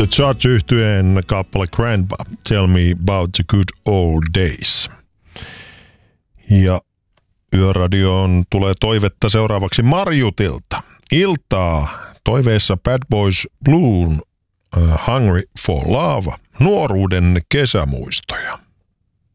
The Charge-yhtyeen kappale Grandpa, Tell Me About the Good Old Days. Ja Yöradioon tulee toivetta seuraavaksi Marjutilta. Iltaa toiveessa Bad Boys Blues, Hungry for Love, nuoruuden kesämuistoja.